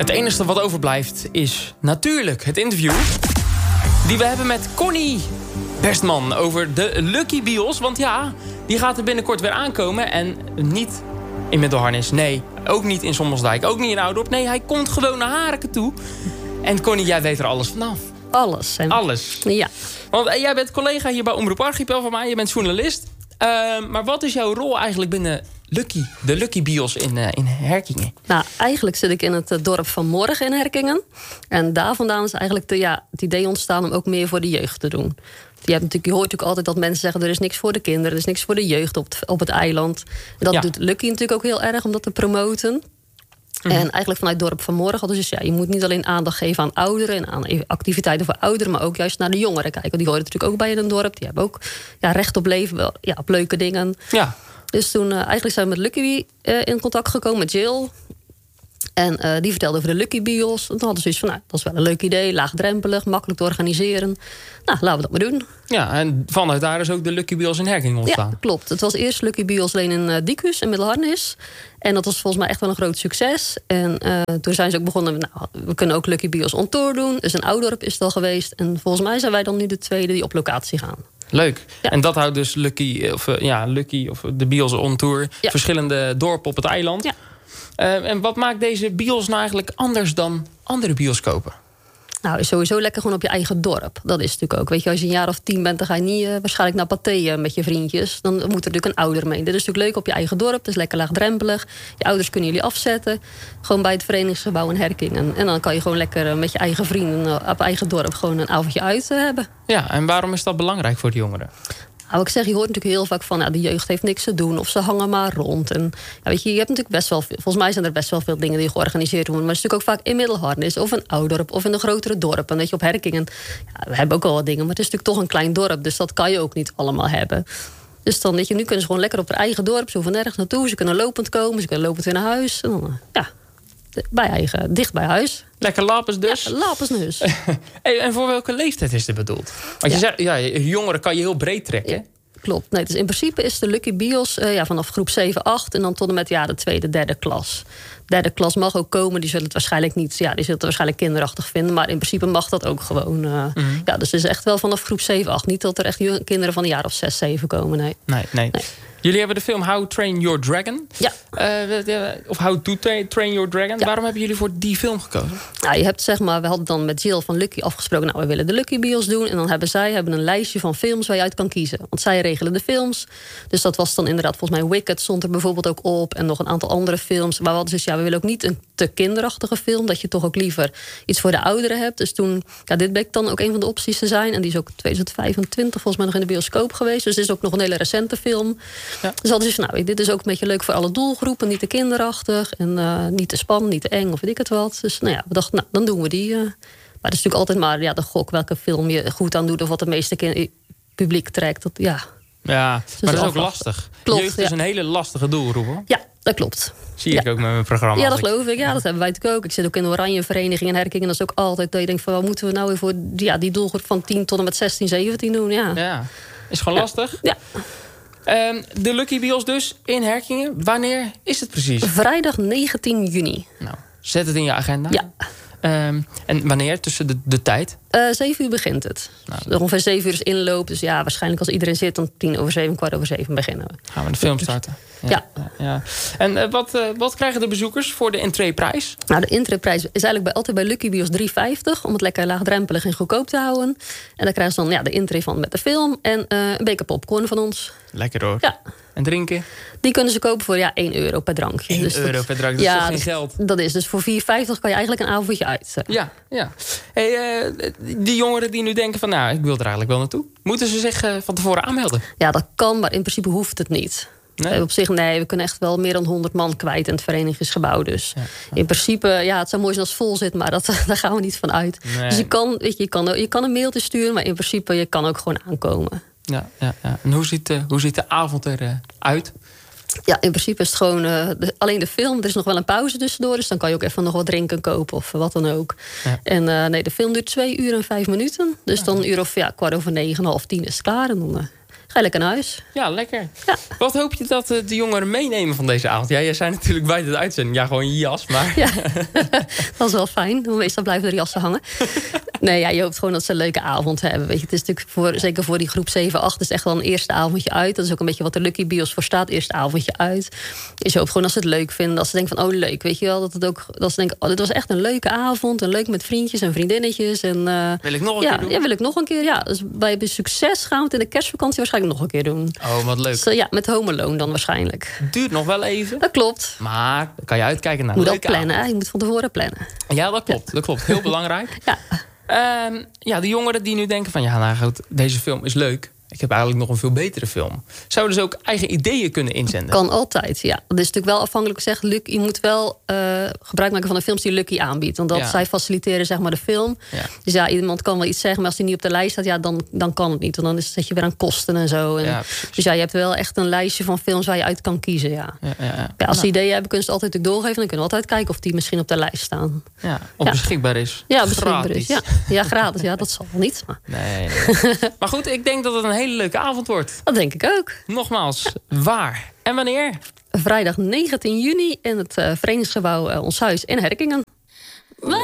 Het enige wat overblijft is natuurlijk het interview die we hebben met Connie Bestman over de Lucky Bios. Want ja, die gaat er binnenkort weer aankomen. En niet in Middelharnis, nee. Ook niet in Sommelsdijk, ook niet in Oudorp. Nee, hij komt gewoon naar Haren toe. En Connie, jij weet er alles vanaf. Alles. Alles. Ja. Want jij bent collega hier bij Omroep Archipel van mij. Je bent journalist. Maar wat is jouw rol eigenlijk binnen de Lucky Bios in Herkingen? Nou, eigenlijk zit ik in het dorp van Morgen in Herkingen. En daar vandaan is eigenlijk het idee ontstaan om ook meer voor de jeugd te doen. Je hoort natuurlijk altijd dat mensen zeggen, er is niks voor de kinderen, er is niks voor de jeugd op het eiland. En dat doet Lucky natuurlijk ook heel erg om dat te promoten. En eigenlijk vanuit het dorp van Morgen, dus je moet niet alleen aandacht geven aan ouderen en aan activiteiten voor ouderen, maar ook juist naar de jongeren kijken. Die horen natuurlijk ook bij in een dorp. Die hebben ook recht op leven, op leuke dingen. Ja. Dus toen eigenlijk zijn we met Lucky in contact gekomen, met Jill. En die vertelde over de Lucky Bios. En toen hadden ze zoiets van, dat is wel een leuk idee, laagdrempelig, makkelijk te organiseren. Nou, laten we dat maar doen. Ja, en vanuit daar is ook de Lucky Bios in Herkingen ontstaan. Ja, klopt. Het was eerst Lucky Bios alleen in Diekus, in Middelharnis. En dat was volgens mij echt wel een groot succes. En toen zijn ze ook begonnen, we kunnen ook Lucky Bios on tour doen. Dus in Oudorp is het al geweest. En volgens mij zijn wij dan nu de tweede die op locatie gaan. Leuk. Ja. En dat houdt dus Lucky of de Bios on tour. Ja. Verschillende dorpen op het eiland. Ja. En wat maakt deze bios nou eigenlijk anders dan andere bioscopen? Nou, is sowieso lekker gewoon op je eigen dorp. Dat is natuurlijk ook. Weet je, als je een jaar of 10 bent, dan ga je niet waarschijnlijk naar Pathé met je vriendjes. Dan moet er natuurlijk een ouder mee. Dit is natuurlijk leuk op je eigen dorp. Het is lekker laagdrempelig. Je ouders kunnen jullie afzetten. Gewoon bij het verenigingsgebouw in Herkingen. En dan kan je gewoon lekker met je eigen vrienden op eigen dorp gewoon een avondje uit hebben. Ja, en waarom is dat belangrijk voor de jongeren? Nou, ik zeg, je hoort natuurlijk heel vaak van, de jeugd heeft niks te doen of ze hangen maar rond. En weet je hebt natuurlijk best wel veel, volgens mij zijn er best wel veel dingen die georganiseerd worden. Maar het is natuurlijk ook vaak in Middelharnis of in Oudorp of in de grotere dorpen. Weet je, op Herkingen, we hebben ook al wat dingen, maar het is natuurlijk toch een klein dorp. Dus dat kan je ook niet allemaal hebben. Dus dan, weet je, nu kunnen ze gewoon lekker op hun eigen dorp, ze hoeven nergens naartoe. Ze kunnen lopend komen, ze kunnen lopend weer naar huis. En dan, dicht bij huis. Lekker lapens dus. Ja, lapens dus. En voor welke leeftijd is dit bedoeld? Want je zegt, jongeren kan je heel breed trekken. Ja, klopt. Nee, dus in principe is de Lucky Bios vanaf groep 7, 8... en dan tot en met de tweede, derde klas. Derde klas mag ook komen. Die zullen het waarschijnlijk niet. Ja, die zullen het waarschijnlijk kinderachtig vinden. Maar in principe mag dat ook gewoon. Ja, dus het is echt wel vanaf groep 7, 8. Niet dat er echt kinderen van een jaar of 6, 7 komen. Nee. Jullie hebben de film How to Train Your Dragon. Ja. Of How to Train Your Dragon. Ja. Waarom hebben jullie voor die film gekozen? Nou, je hebt we hadden dan met Jill van Lucky afgesproken, we willen de Lucky Bios doen. En dan hebben zij een lijstje van films waar je uit kan kiezen. Want zij regelen de films. Dus dat was dan inderdaad, volgens mij Wicked stond er bijvoorbeeld ook op. En nog een aantal andere films. Maar we hadden dus, we willen ook niet een te kinderachtige film. Dat je toch ook liever iets voor de ouderen hebt. Dus toen, dit bleek dan ook een van de opties te zijn. En die is ook 2025 volgens mij nog in de bioscoop geweest. Dus dit is ook nog een hele recente film. Ja. Dus hadden ze dit is ook een beetje leuk voor alle doelgroepen. Niet te kinderachtig en niet te spannend, niet te eng of weet ik het wat. Dus we dachten, dan doen we die. Maar het is natuurlijk altijd maar de gok welke film je goed aan doet of wat het meeste publiek trekt. Ja, maar dat is ook lastig. Klopt, jeugd is een hele lastige doelgroep, hoor. Ja, dat klopt. Zie ik ook met mijn programma. Ja, dat geloof ik. Ja, dat hebben wij natuurlijk ook. Ik zit ook in de Oranje Vereniging in Herkingen. Dat is ook altijd dat je denkt van, wat moeten we nou weer voor die doelgroep van 10 tot en met 16, 17 doen? Ja, is gewoon lastig. Ja. De Lucky Bios dus in Herkingen. Wanneer is het precies? Vrijdag 19 juni. Nou, zet het in je agenda. Ja. En wanneer? Tussen de tijd? 7 uur begint het. Nou, ongeveer 7 uur is inloop. Dus waarschijnlijk als iedereen zit, dan 6:45, 7:15 beginnen we. Gaan we de film starten? Ja. En wat krijgen de bezoekers voor de entreeprijs? Nou, de entreeprijs is eigenlijk altijd bij Lucky Bios €3,50. Om het lekker laagdrempelig en goedkoop te houden. En dan krijgen ze dan de entree van met de film. En een beker popcorn van ons. Lekker hoor. Ja. En drinken? Die kunnen ze kopen voor €1 per drankje. €1 per drankje, dat is toch geen geld? Dat is. Dus voor €4,50 kan je eigenlijk een avondje uit. Ja. Hey, die jongeren die nu denken van, ik wil er eigenlijk wel naartoe. Moeten ze zich van tevoren aanmelden? Ja, dat kan, maar in principe hoeft het niet. Nee? Op zich, we kunnen echt wel meer dan 100 man kwijt in het verenigingsgebouw. Dus in principe, het zou mooi zijn als het vol zit, maar daar gaan we niet van uit. Nee. Dus je kan een mailtje sturen, maar in principe, je kan ook gewoon aankomen. Ja. En hoe ziet de avond eruit? Ja, in principe is het gewoon alleen de film. Er is nog wel een pauze tussendoor, dus dan kan je ook even nog wat drinken kopen of wat dan ook. Ja. En de film duurt 2 uur en 5 minuten. Dus dan een uur of 8:45, 9:30 is het klaar. En dan ga je lekker naar huis. Ja, lekker. Ja. Wat hoop je dat de jongeren meenemen van deze avond? Ja, jij zei natuurlijk bij de uitzending, ja, gewoon je jas, maar... Ja, dat is wel fijn. Meestal blijven er jassen hangen. Nee, ja, je hoopt gewoon dat ze een leuke avond hebben. Weet je, het is natuurlijk zeker voor die groep 7, 8... is het echt wel een eerste avondje uit. Dat is ook een beetje wat de Lucky Bios voor staat. Eerste avondje uit. Dus je hoopt gewoon dat ze het leuk vinden. Dat ze denken van, oh leuk, weet je wel. Dat ze denken, oh, dit was echt een leuke avond. En leuk met vriendjes en vriendinnetjes. En, wil ik nog een keer doen? Ja, wil ik nog een keer. Ja, dus bij succes gaan we het in de kerstvakantie waarschijnlijk nog een keer doen. Oh, wat leuk. Dus, ja, met Home Alone dan waarschijnlijk. Duurt nog wel even. Dat klopt. Maar dan kan je uitkijken naar Moet een ook leuke plannen, hè? Je moet van tevoren plannen. Ja, dat klopt. Dat klopt. Heel belangrijk. Ja. Ja, de jongeren die nu denken van... ja, nou goed, deze film is leuk. Ik heb eigenlijk nog een veel betere film. Zouden ze ook eigen ideeën kunnen inzenden? Kan altijd, ja. Dat is natuurlijk wel afhankelijk gezegd. Je moet wel gebruik maken van de films die Lucky aanbiedt. Want zij faciliteren zeg maar de film. Ja. Dus ja, iemand kan wel iets zeggen, maar als die niet op de lijst staat... ja, dan kan het niet. Want dan zit je weer aan kosten en zo. En, dus ja, je hebt wel echt een lijstje van films waar je uit kan kiezen, ja. Als ze ideeën hebben, kunnen ze het altijd natuurlijk doorgeven. Dan kunnen we altijd kijken of die misschien op de lijst staan. Ja, of beschikbaar is. Ja, beschikbaar is. Ja, gratis. Ja, dat zal wel niet. Maar. Nee. Maar goed, ik denk dat het een hele leuke avond wordt. Dat denk ik ook. Nogmaals, waar en wanneer? Vrijdag 19 juni in het Verenigingsgebouw Ons Huis in Herkingen.